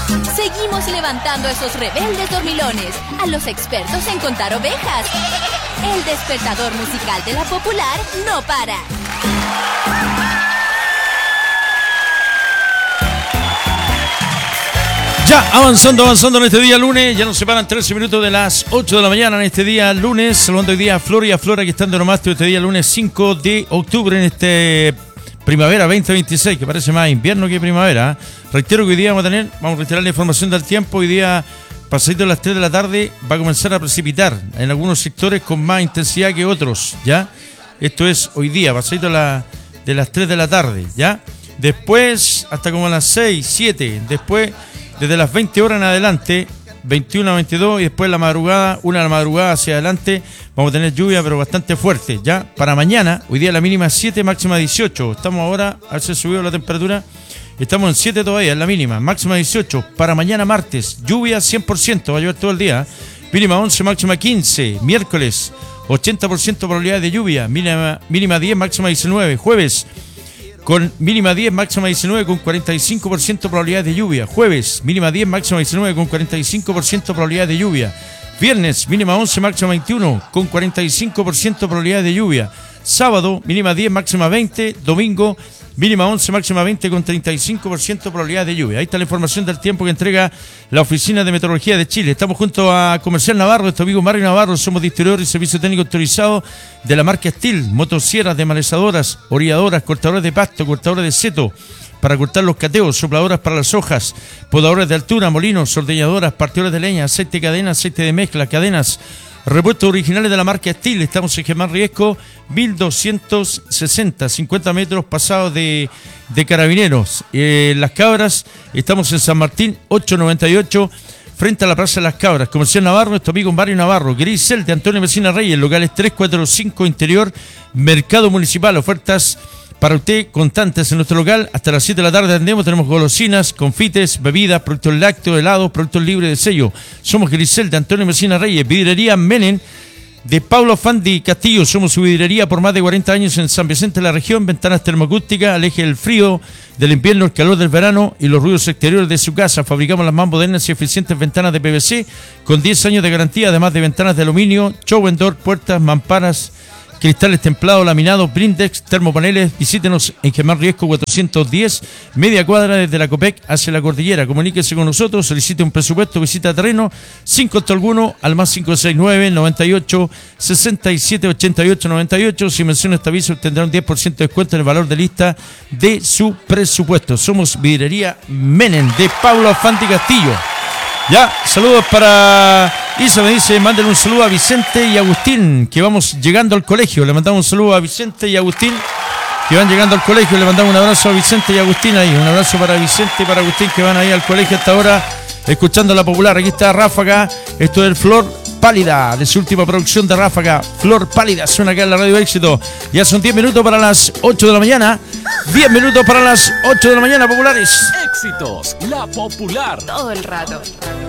Seguimos levantando a esos rebeldes dormilones, a los expertos en contar ovejas. El despertador musical de la Popular no para. Ya, avanzando en este día lunes, ya nos separan 13 minutos de las 8 de la mañana en este día lunes, saludando hoy día a Flor y a Flora que están de nomástico este día lunes 5 de octubre en este primavera 2026, que parece más invierno que primavera. Reitero que hoy día vamos a reiterar la información del tiempo. Hoy día, pasadito a las 3 de la tarde, va a comenzar a precipitar en algunos sectores con más intensidad que otros, ¿ya? Esto es hoy día, pasadito de las 3 de la tarde, ¿ya? Después, hasta como a las 6, 7, después, desde las 20 horas en adelante, 21 a 22, y después la madrugada, 1 de la madrugada hacia adelante, vamos a tener lluvia, pero bastante fuerte, ¿ya? Para mañana, hoy día la mínima es 7, máxima 18. Estamos ahora, a ver si ha subido la temperatura, estamos en 7 todavía, en la mínima, máxima 18. Para mañana martes, lluvia 100%, va a llover todo el día, mínima 11, máxima 15. Miércoles, 80% probabilidad de lluvia, mínima 10, máxima 19. Jueves, con mínima 10, máxima 19, con 45% probabilidad de lluvia. Jueves, mínima 10, máxima 19, con 45% probabilidad de lluvia. Viernes, mínima 11, máxima 21, con 45% probabilidad de lluvia. Sábado, mínima 10, máxima 20. Domingo, mínima 11, máxima 20, con 35% probabilidad de lluvia. Ahí está la información del tiempo que entrega la Oficina de Meteorología de Chile. Estamos junto a Comercial Navarro, nuestro amigo Mario Navarro. Somos distribuidores y servicio técnico autorizado de la marca Steel. Motosierras, desmalezadoras, orilladoras, cortadores de pasto, cortadores de seto para cortar los cateos, sopladoras para las hojas, podadores de altura, molinos, ordeñadoras, partidores de leña, aceite de cadena, aceite de mezcla, cadenas, repuestos originales de la marca Steel. Estamos en Germán Riesco, 1260, 50 metros pasados de Carabineros. Las Cabras, estamos en San Martín, 898, frente a la Plaza de las Cabras. Comercial Navarro, nuestro amigo Mario Navarro. Grisel de Antonio Mesina Reyes, locales 345 Interior, Mercado Municipal. Ofertas para usted constantes en nuestro local. Hasta las 7 de la tarde atendemos. Tenemos golosinas, confites, bebidas, productos lácteos, helados, productos libres de sello. Somos Grisel de Antonio Mesina Reyes. Vidrería Menem de Paulo Fandi Castillo. Somos su vidrería por más de 40 años en San Vicente de la región. Ventanas termoacústicas, aleje el frío del invierno, el calor del verano y los ruidos exteriores de su casa. Fabricamos las más modernas y eficientes ventanas de PVC con 10 años de garantía, además de ventanas de aluminio, show and door, puertas, mamparas, cristales templados, laminados, blindex, termopaneles. Visítenos en Germán Riesco 410, media cuadra desde la Copec hacia la cordillera. Comuníquese con nosotros, solicite un presupuesto, visita terreno, sin costo alguno, al más 569 98 67 88 98. Si menciona este aviso, tendrá un 10% de descuento en el valor de lista de su presupuesto. Somos Vidrería Menem de Pablo Fanti Castillo. Ya, saludos para Isa, me dice, mándenle un saludo a Vicente y Agustín, que vamos llegando al colegio. Le mandamos un saludo a Vicente y Agustín, que van llegando al colegio. Le mandamos un abrazo a Vicente y Agustín ahí. Un abrazo para Vicente y para Agustín, que van ahí al colegio hasta ahora, escuchando la Popular. Aquí está Ráfaga, esto es Flor Pálida, de su última producción de Ráfaga. Flor Pálida, suena acá en la Radio Éxito. Ya son 10 minutos para las 8 de la mañana. 10 minutos para las 8 de la mañana, populares. Éxitos, la Popular. Todo el rato.